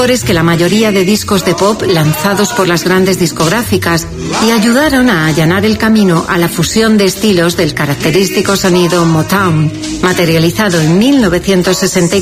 mejores que la mayoría de discos de pop lanzados por las grandes discográficas y ayudaron a allanar el camino a la fusión de estilos del característico sonido Motown, materializado en 1964